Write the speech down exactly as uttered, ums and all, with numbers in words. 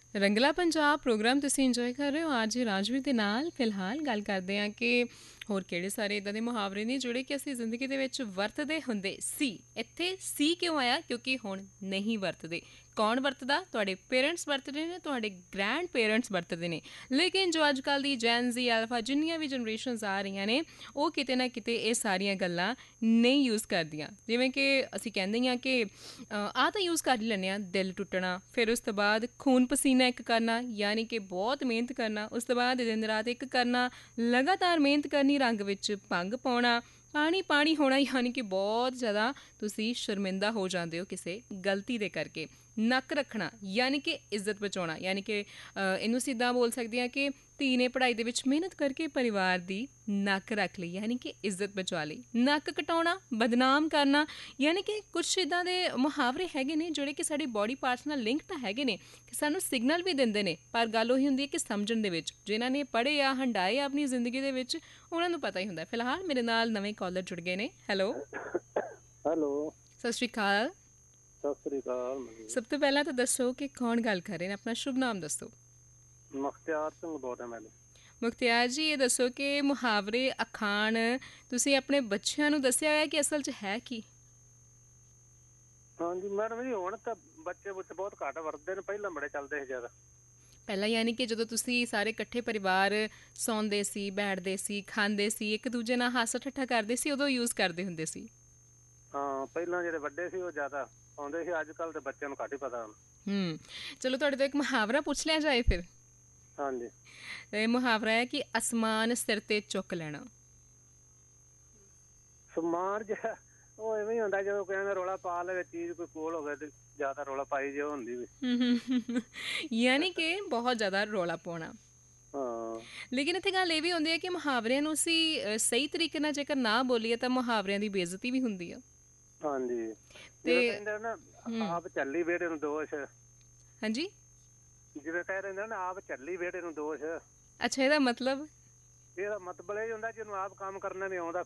ਰੰਗਲਾ Punjab programme ਤੁਸੀਂ enjoy ਕਰ ਰਹੇ ਹੋ ਅੱਜ ਰਾਜਵੀਰ ਦੇ ਨਾਲ। ਫਿਲਹਾਲ ਗੱਲ ਕਰਦੇ ਹਾਂ ਕਿ ਹੋਰ ਕਿਹੜੇ ਸਾਰੇ ਇੱਦਾਂ ਦੇ ਮੁਹਾਵਰੇ ਨੇ ਜਿਹੜੇ ਕਿ ਅਸੀਂ ਜ਼ਿੰਦਗੀ ਦੇ ਵਿੱਚ ਵਰਤਦੇ ਹੁੰਦੇ ਸੀ। ਇੱਥੇ ਸੀ ਕਿਉਂ ਆਇਆ? ਕਿਉਂਕਿ ਹੁਣ ਨਹੀਂ ਵਰਤਦੇ। ਕੌਣ ਵਰਤਦਾ? ਤੁਹਾਡੇ ਪੇਰੈਂਟਸ ਵਰਤਦੇ ਨੇ, ਤੁਹਾਡੇ ਗ੍ਰੈਂਡ ਪੇਰੈਂਟਸ ਵਰਤਦੇ ਨੇ। ਲੇਕਿਨ ਜੋ ਅੱਜ ਕੱਲ੍ਹ ਦੀ ਜੈਨ ਜ਼ੀ, ਐਲਫਾ, ਜਿੰਨੀਆਂ ਵੀ ਜਨਰੇਸ਼ਨਸ ਆ ਰਹੀਆਂ ਨੇ, ਉਹ ਕਿਤੇ ਨਾ ਕਿਤੇ ਇਹ ਸਾਰੀਆਂ ਗੱਲਾਂ ਨਹੀਂ ਯੂਜ਼ ਕਰਦੀਆਂ। ਜਿਵੇਂ ਕਿ ਅਸੀਂ ਕਹਿੰਦੇ ਹਾਂ ਕਿ ਆਹ ਤਾਂ ਯੂਜ਼ ਕਰ ਹੀ ਲੈਂਦੇ ਹਾਂ, ਦਿਲ ਟੁੱਟਣਾ, ਫਿਰ ਉਸ ਤੋਂ ਬਾਅਦ ਖੂਨ ਪਸੀਨਾ ਇੱਕ ਕਰਨਾ, ਯਾਨੀ ਕਿ ਬਹੁਤ ਮਿਹਨਤ ਕਰਨਾ, ਉਸ ਤੋਂ ਬਾਅਦ ਦਿਨ ਰਾਤ ਇੱਕ ਕਰਨਾ, ਲਗਾਤਾਰ ਮਿਹਨਤ ਕਰਨੀ, ਰੰਗ ਵਿੱਚ ਭੰਗ ਪਾਉਣਾ, ਪਾਣੀ ਪਾਣੀ ਹੋਣਾ, ਯਾਨੀ ਕਿ ਬਹੁਤ ਜ਼ਿਆਦਾ ਤੁਸੀਂ ਸ਼ਰਮਿੰਦਾ ਹੋ ਜਾਂਦੇ ਹੋ ਕਿਸੇ ਗਲਤੀ ਦੇ ਕਰਕੇ। ਨੱਕ ਰੱਖਣਾ ਯਾਨੀ ਕਿ ਇੱਜ਼ਤ ਬਚਾਉਣਾ, ਯਾਨੀ ਕਿ ਇਹਨੂੰ ਅਸੀਂ ਇੱਦਾਂ ਬੋਲ ਸਕਦੇ ਹਾਂ ਕਿ ਧੀ ਨੇ ਪੜ੍ਹਾਈ ਦੇ ਵਿੱਚ ਮਿਹਨਤ ਕਰਕੇ ਪਰਿਵਾਰ ਦੀ ਨੱਕ ਰੱਖ ਲਈ, ਯਾਨੀ ਕਿ ਇੱਜ਼ਤ ਬਚਾ ਲਈ। ਨੱਕ ਕਟਾਉਣਾ, ਬਦਨਾਮ ਕਰਨਾ, ਯਾਨੀ ਕਿ ਕੁਛ ਇੱਦਾਂ ਦੇ ਮੁਹਾਵਰੇ ਹੈਗੇ ਨੇ ਜਿਹੜੇ ਕਿ ਸਾਡੀ ਬੋਡੀ ਪਾਰਟਸ ਨਾਲ ਲਿੰਕ ਤਾਂ ਹੈਗੇ ਨੇ, ਕਿ ਸਾਨੂੰ ਸਿਗਨਲ ਵੀ ਦਿੰਦੇ ਨੇ, ਪਰ ਗੱਲ ਉਹੀ ਹੁੰਦੀ ਹੈ ਕਿ ਸਮਝਣ ਦੇ ਵਿੱਚ। ਜਿਨ੍ਹਾਂ ਨੇ ਪੜ੍ਹੇ ਆ, ਹੰਡਾਏ ਆ ਆਪਣੀ ਜ਼ਿੰਦਗੀ ਦੇ ਵਿੱਚ, ਉਹਨਾਂ ਨੂੰ ਪਤਾ ਹੀ ਹੁੰਦਾ। ਫਿਲਹਾਲ ਮੇਰੇ ਨਾਲ ਨਵੇਂ ਕਾਲਰ ਜੁੜ ਗਏ ਨੇ। ਹੈਲੋ ਹੈਲੋ, ਸਤਿ ਸ਼੍ਰੀ ਅਕਾਲ। ਸਤਿ ਸ੍ਰੀ ਅਕਾਲ। ਸਭ ਤੋਂ ਪਹਿਲਾਂ ਤਾਂ ਦੱਸੋ ਕਿ ਕੌਣ ਗੱਲ ਕਰ ਰਹੇ ਨੇ? ਆਪਣਾ ਸ਼ੁਭ ਨਾਮ ਦੱਸੋ। ਮੁਖਤਿਆਰ ਸਿੰਘ ਬੋਲ ਰਿਹਾ ਮੈਡਮ। ਮੁਖਤਿਆਰ ਜੀ, ਇਹ ਦੱਸੋ ਕਿ ਮੁਹਾਵਰੇ, ਅਖਾਣ ਤੁਸੀਂ ਆਪਣੇ ਬੱਚਿਆਂ ਨੂੰ ਦੱਸਿਆ ਹੋਇਆ ਕਿ ਅਸਲ 'ਚ ਹੈ ਕੀ? ਹਾਂਜੀ ਮੈਡਮ ਜੀ, ਹੁਣ ਤਾਂ ਬੱਚੇ ਬੁੱਚੇ ਬਹੁਤ ਘੱਟ ਵਰਤਦੇ ਨੇ, ਪਹਿਲਾਂ ਬੜੇ ਚੱਲਦੇ ਸੀ ਜ਼ਿਆਦਾ। ਪਹਿਲਾਂ ਯਾਨੀ ਕਿ ਜਦੋਂ ਤੁਸੀਂ ਸਾਰੇ ਇਕੱਠੇ ਪਰਿਵਾਰ ਸੌਂਦੇ ਸੀ, ਬੈਠਦੇ ਸੀ, ਖਾਂਦੇ ਸੀ, ਇੱਕ ਦੂਜੇ ਨਾਲ ਹਾਸਾ ਠੱਠਾ ਕਰਦੇ ਸੀ, ਉਦੋਂ ਯੂਜ਼ ਕਰਦੇ ਹੁੰਦੇ ਸੀ। ਹਾਂ, ਪਹਿਲਾਂ ਜਿਹੜੇ ਵੱਡੇ ਸੀ ਉਹ ਜ਼ਿਆਦਾ ਆਉਂਦੇ ਸੀ, ਅੱਜ ਕੱਲ੍ਹ ਦੇ ਬੱਚਿਆਂ ਨੂੰ ਘੱਟ ਹੀ ਪਤਾ ਹੁਣ। ਹੂੰ, ਚਲੋ ਤੁਹਾਡੇ ਤੋਂ ਇੱਕ ਮੁਹਾਵਰਾ ਪੁੱਛ ਲਿਆ ਜਾਏ ਫਿਰ। ਹਾਂਜੀ। ਇਹ ਮੁਹਾਵਰਾ ਹੈ ਕਿ ਅਸਮਾਨ ਸਿਰ 'ਤੇ ਚੁੱਕ ਲੈਣਾ। ਸਮਾਨ ਜਿਹਾ ਉਹ ਐਵੇਂ ਹੀ ਹੁੰਦਾ, ਜਦੋਂ ਕਹਿੰਦੇ ਰੌਲਾ ਪਾ ਲਵੇ ਚੀਜ਼ ਕੋਈ ਕੋਲ ਹੋਵੇ ਤੇ ਜ਼ਿਆਦਾ ਰੌਲਾ ਪਾਈ ਜੇ ਹੁੰਦੀ ਵੀ। ਯਾਨੀ ਕਿ ਬਹੁਤ ਜ਼ਿਆਦਾ ਰੌਲਾ ਪਾਉਣਾ। ਹਾਂ, ਲੇਕਿਨ ਇੱਥੇ ਗੱਲ ਇਹ ਵੀ ਹੁੰਦੀ ਹੈ ਕਿ ਮੁਹਾਵਰਿਆਂ ਨੂੰ ਅਸੀਂ ਸਹੀ ਤਰੀਕੇ ਨਾਲ ਜੇਕਰ ਨਾ ਬੋਲੀਏ ਤਾਂ ਮੁਹਾਵਰਿਆਂ ਦੀ ਬੇਇੱਜ਼ਤੀ ਵੀ ਹੁੰਦੀ ਆ। ਹਾਂਜੀ, ਤੇ ਜਿਵੇਂ ਕਹਿੰਦੇ ਨਾ ਆਪ ਚੱਲੀ ਵਿਹੜੇ ਨੂੰ ਦੋਸ਼। ਹਾਂਜੀ, ਜਿਵੇਂ ਕਹਿ ਰਹੇ ਨਾ ਆਪ ਚੱਲੀ ਵਿਹੜੇ ਨੂੰ ਦੋਸ਼। ਅੱਛਾ, ਇਹਦਾ ਮਤਲਬ? ਇਹਦਾ ਮਤਲਬ ਇਹ ਹੁੰਦਾ ਜਿਹਨੂੰ ਆਪ ਕੰਮ ਕਰਨਾ ਨਹੀਂ ਆਉਂਦਾ,